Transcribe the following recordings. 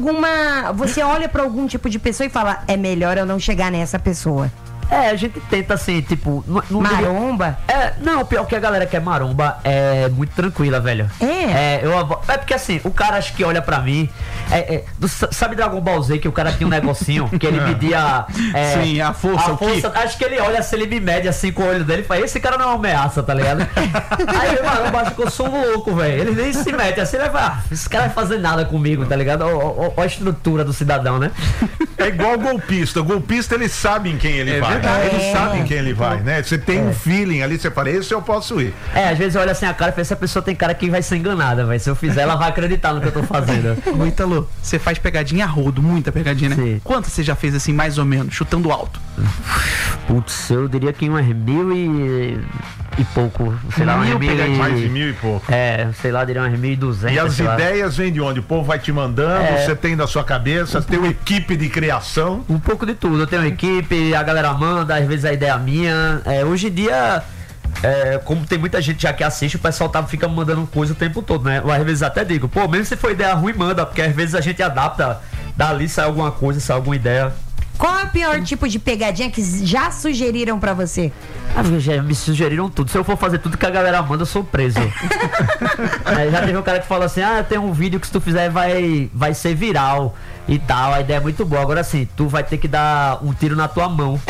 Você olha pra algum tipo de pessoa e fala, é melhor eu não chegar nessa pessoa? A gente tenta assim, tipo... Maromba? Não, pior que a galera que é maromba é muito tranquila, velho. É porque assim, o cara acho que olha pra mim... sabe Dragon Ball Z, que o cara tinha um negocinho que ele media... sim, a força. Acho que ele olha assim, ele me mede assim com o olho dele e fala, esse cara não é uma ameaça, tá ligado? Aí o maromba acha que eu sou um louco, velho. Ele nem se mete assim, ele vai, esse cara vai fazer nada comigo, tá ligado? Olha a estrutura do cidadão, né? É igual golpista. O golpista, ele sabe em quem ele vai. Eles sabem quem ele vai, né? Você tem um feeling ali, você fala, esse eu posso ir. Às vezes eu olho assim a cara e falo, essa pessoa tem cara que vai ser enganada, velho. Se eu fizer, ela vai acreditar no que eu tô fazendo. Ô, Ítalo, você faz pegadinha a rodo, muita pegadinha, né? Sim. Quantas você já fez assim, mais ou menos, chutando alto? Putz, eu diria que umas 1000 e pouco. Sei lá, mais de 1000 e pouco. Sei lá, diria umas 1200. E as ideias vêm de onde? O povo vai te mandando, você tem da sua cabeça, tem uma equipe de criação. Um pouco de tudo. Eu tenho uma equipe, a galera manda, às vezes a ideia é minha. Hoje em dia, como tem muita gente já que assiste, o pessoal fica mandando coisa o tempo todo, né? Às vezes até digo, pô, mesmo se for ideia ruim, manda, porque às vezes a gente adapta, dali sai alguma coisa, sai alguma ideia. Qual é o pior tipo de pegadinha que já sugeriram pra você? Já me sugeriram tudo. Se eu for fazer tudo que a galera manda, eu sou preso. Já teve um cara que falou assim, tem um vídeo que se tu fizer vai ser viral e tal, a ideia é muito boa. Agora assim, tu vai ter que dar um tiro na tua mão.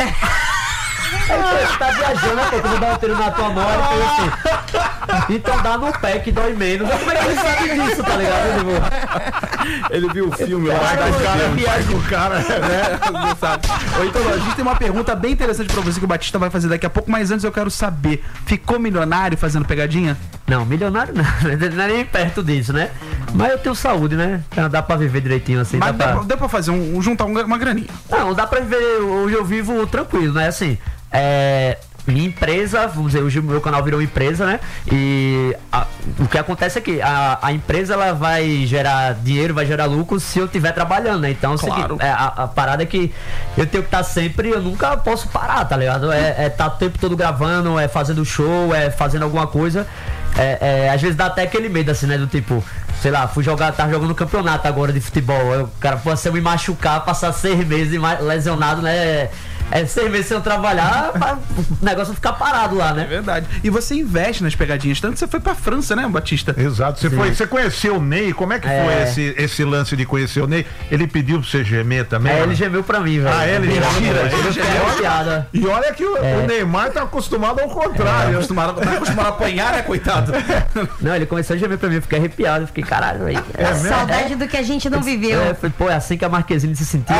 Você tá viajando, né? Tu dá um tiro na tua mão, ele fez assim. Então dá no pé que dói menos. Como é que ele sabe disso, tá ligado? Ele viu o filme lá, o cara, né? Não sabe. Então, a gente tem uma pergunta bem interessante pra você que o Batista vai fazer daqui a pouco, mas antes eu quero saber, ficou milionário fazendo pegadinha? Não, milionário não, não é nem perto disso, né? Mas eu tenho saúde, né? Dá pra viver direitinho assim. Mas dá pra fazer juntar uma graninha. Não, dá pra viver, hoje eu vivo tranquilo, né? Assim, minha empresa, vamos dizer, hoje o meu canal virou uma empresa, né? E o que acontece é que a empresa ela vai gerar dinheiro, vai gerar lucro se eu estiver trabalhando, né? Então, claro. a parada é que eu tenho que estar sempre, eu nunca posso parar, tá ligado? Tá o tempo todo gravando, fazendo show, fazendo alguma coisa. Às vezes dá até aquele medo, assim, né? Do tipo, sei lá, tava jogando campeonato agora de futebol. O cara, se eu me machucar, passar 6 meses lesionado, né? 6 meses sem eu trabalhar, o negócio ficar parado lá, né? É verdade. E você investe nas pegadinhas, tanto que você foi pra França, né, Batista? Exato. Você conheceu o Ney? Como é que foi esse lance de conhecer o Ney? Ele pediu pra você gemer também? Ele gemeu pra mim, velho. Ele mentira. Ele gemeu piada. E olha que o Neymar tá acostumado ao contrário. Tá acostumado a apanhar, né, coitado? Não, ele começou a gemer pra mim, eu fiquei arrepiado, fiquei, caralho, velho. Saudade do que a gente não viveu. É assim que a Marquezine se sentia,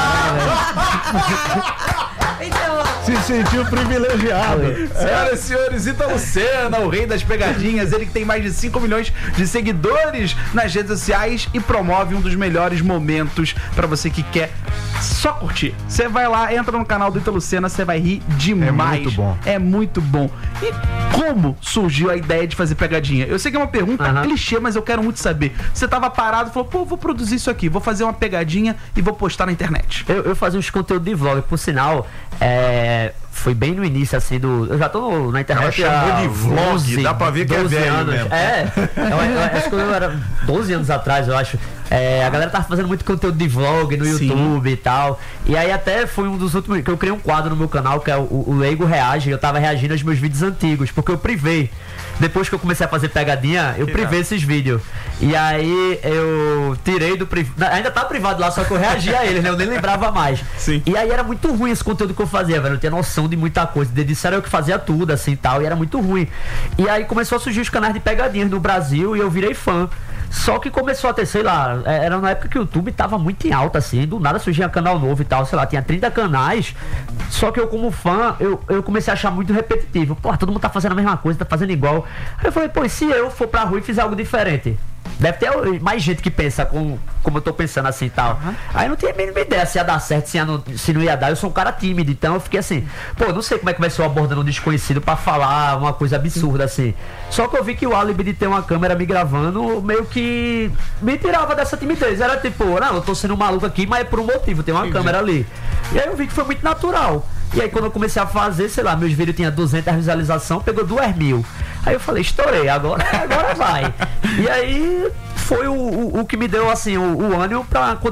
Se sentiu privilegiado. Senhoras e senhores, Ítalo Senna, o rei das pegadinhas, ele que tem mais de 5 milhões de seguidores nas redes sociais e promove um dos melhores momentos pra você que quer só curtir. Você vai lá, entra no canal do Ítalo Senna, você vai rir demais. É muito bom. É muito bom. E como surgiu a ideia de fazer pegadinha? Eu sei que é uma pergunta clichê, mas eu quero muito saber. Você tava parado e falou, pô, vou produzir isso aqui, vou fazer uma pegadinha e vou postar na internet. Eu fazia uns conteúdos de vlog, por sinal, foi bem no início, assim, eu já tô na internet. Ela chamou de vlog, dá pra ver que é velho anos. mesmo. Acho que eu era 12 anos atrás, eu acho. A galera tava fazendo muito conteúdo de vlog no YouTube e tal. E aí até foi um dos últimos que eu criei um quadro no meu canal, que é o Leigo Reage. Eu tava reagindo aos meus vídeos antigos, porque eu privei. Depois que eu comecei a fazer pegadinha, eu privei esses vídeos. E aí eu tirei do privado. Ainda tá privado lá, só que eu reagia a eles, né? Eu nem lembrava mais. Sim. E aí era muito ruim esse conteúdo que eu fazia, velho. Eu tinha noção de muita coisa. Disseram eu que fazia tudo, assim e tal. E era muito ruim. E aí começou a surgir os canais de pegadinhas no Brasil e eu virei fã. Só que começou a ter, sei lá, era na época que o YouTube tava muito em alta, assim, do nada surgia canal novo e tal, sei lá, tinha 30 canais, só que eu como fã, eu comecei a achar muito repetitivo. Pô, todo mundo tá fazendo a mesma coisa, tá fazendo igual. Aí eu falei, pô, e se eu for pra rua e fizer algo diferente? Deve ter mais gente que pensa como eu tô pensando assim e tal. Aí não tinha a mínima ideia se ia dar certo, se não ia dar. Eu sou um cara tímido, então eu fiquei assim, pô, não sei como é que vai ser eu abordando um desconhecido pra falar uma coisa absurda assim. Só que eu vi que o álibi de ter uma câmera me gravando meio que me tirava dessa timidez. Era tipo, não, eu tô sendo um maluco aqui, mas é por um motivo, tem uma câmera ali. E aí eu vi que foi muito natural. E aí quando eu comecei a fazer, sei lá, meus vídeos tinham 200 visualizações, pegou 2.000. Aí eu falei, estourei, agora vai. E aí foi o que me deu, assim, o ânimo pra